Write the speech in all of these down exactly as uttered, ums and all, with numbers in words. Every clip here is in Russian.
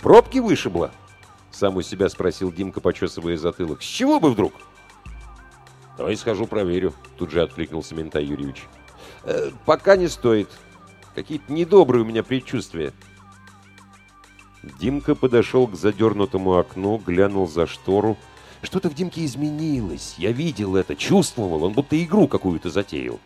Пробки вышибло?» — сам у себя спросил Димка, почесывая затылок. «С чего бы вдруг?» «Давай схожу, проверю», — тут же откликнулся Ментай Юрьевич. «Э, «Пока не стоит. Какие-то недобрые у меня предчувствия». Димка подошел к задернутому окну, глянул за штору. Что-то в Димке изменилось. Я видел это, чувствовал. Он будто игру какую-то затеял.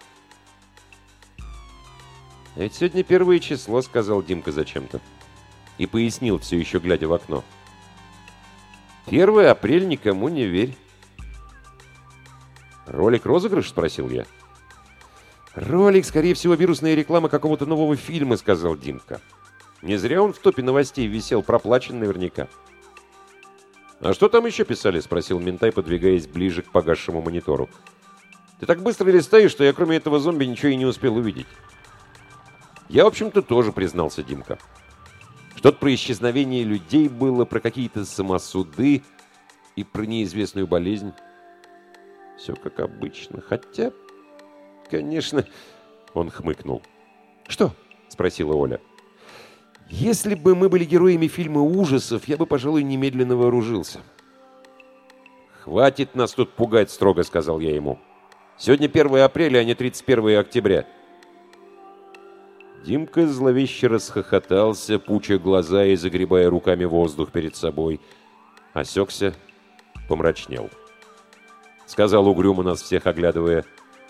«А ведь сегодня первое число», — сказал Димка зачем-то. И пояснил, все еще глядя в окно. «Первое апреля, никому не верь». «Ролик-розыгрыш?» — спросил я. «Ролик, скорее всего, вирусная реклама какого-то нового фильма», — сказал Димка. «Не зря он в топе новостей висел, проплачен наверняка». «А что там еще писали?» — спросил Ментай, подвигаясь ближе к погасшему монитору. «Ты так быстро листаешь, что я кроме этого зомби ничего и не успел увидеть». «Я, в общем-то, тоже», — признался Димка. «Что-то про исчезновение людей было, про какие-то самосуды и про неизвестную болезнь. Все как обычно. Хотя, конечно...» Он хмыкнул. «Что?» — спросила Оля. «Если бы мы были героями фильма ужасов, я бы, пожалуй, немедленно вооружился». «Хватит нас тут пугать», — строго сказал я ему. «Сегодня первое апреля, а не тридцать первое октября». Димка зловеще расхохотался, пуча глаза и загребая руками воздух перед собой. Осекся, помрачнел. Сказал угрюмо, нас всех оглядывая: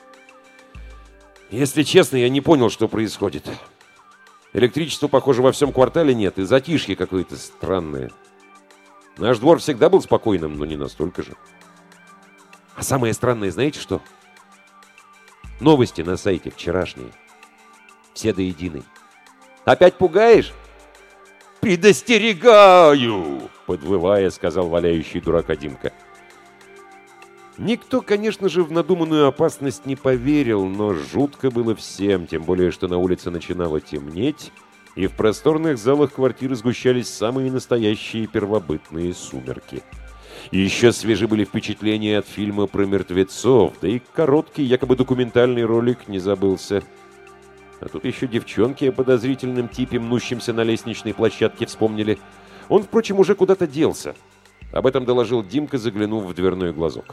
«Если честно, я не понял, что происходит. Электричества, похоже, во всем квартале нет, и затишье какое-то странное. Наш двор всегда был спокойным, но не настолько же. А самое странное, знаете что? Новости на сайте вчерашние. Все до единой. Опять пугаешь?» «Предостерегаю!» — подвывая, сказал валяющий дурака Димка. Никто, конечно же, в надуманную опасность не поверил, но жутко было всем, тем более, что на улице начинало темнеть, и в просторных залах квартиры сгущались самые настоящие первобытные сумерки. И еще свежи были впечатления от фильма про мертвецов, да и короткий, якобы документальный ролик не забылся. А тут еще девчонки о подозрительном типе, мнущемся на лестничной площадке, вспомнили. Он, впрочем, уже куда-то делся. Об этом доложил Димка, заглянув в дверной глазок.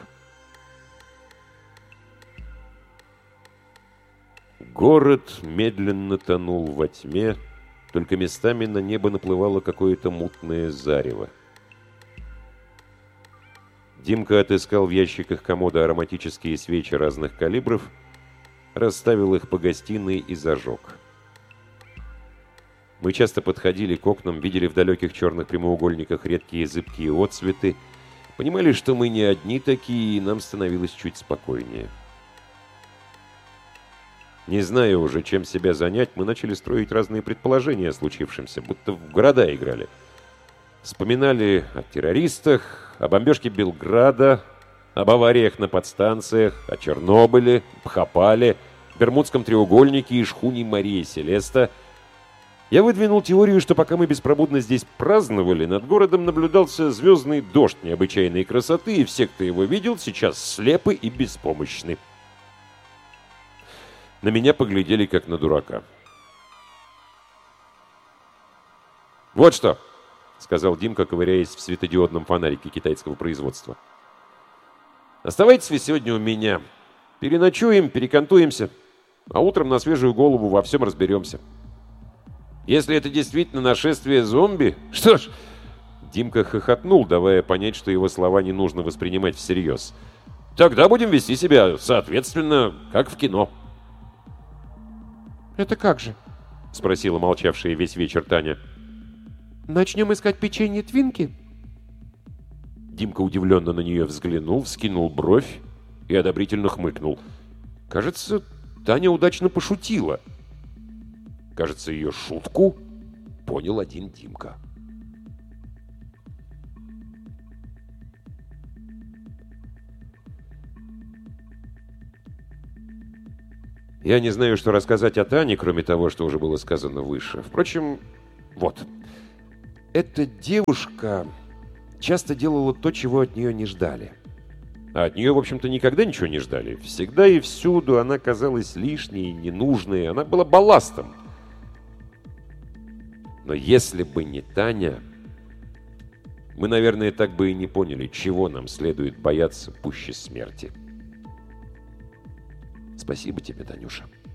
Город медленно тонул во тьме, только местами на небо наплывало какое-то мутное зарево. Димка отыскал в ящиках комода ароматические свечи разных калибров, расставил их по гостиной и зажег. Мы часто подходили к окнам, видели в далеких черных прямоугольниках редкие зыбкие отсветы, понимали, что мы не одни такие, и нам становилось чуть спокойнее. Не зная уже, чем себя занять, мы начали строить разные предположения о случившемся, будто в города играли. Вспоминали о террористах, о бомбежке Белграда, об авариях на подстанциях, о Чернобыле, Бхопале, Бермудском треугольнике и шхуне Мария Селеста. Я выдвинул теорию, что пока мы беспробудно здесь праздновали, над городом наблюдался звездный дождь необычайной красоты, и все, кто его видел, сейчас слепы и беспомощны. На меня поглядели, как на дурака. «Вот что!» — сказал Димка, ковыряясь в светодиодном фонарике китайского производства. «Оставайтесь вы сегодня у меня. Переночуем, перекантуемся, а утром на свежую голову во всем разберемся. Если это действительно нашествие зомби, что ж...» Димка хохотнул, давая понять, что его слова не нужно воспринимать всерьез. «Тогда будем вести себя, соответственно, как в кино». «Это как же?» — спросила молчавшая весь вечер Таня. «Начнем искать печенье Твинки?» Димка удивленно на нее взглянул, вскинул бровь и одобрительно хмыкнул. Кажется, Таня удачно пошутила. Кажется, ее шутку понял один Димка. Я не знаю, что рассказать о Тане, кроме того, что уже было сказано выше. Впрочем, вот. Эта девушка часто делала то, чего от нее не ждали. А от нее, в общем-то, никогда ничего не ждали. Всегда и всюду она казалась лишней, ненужной. Она была балластом. Но если бы не Таня, мы, наверное, так бы и не поняли, чего нам следует бояться пуще смерти. Спасибо тебе, Танюша.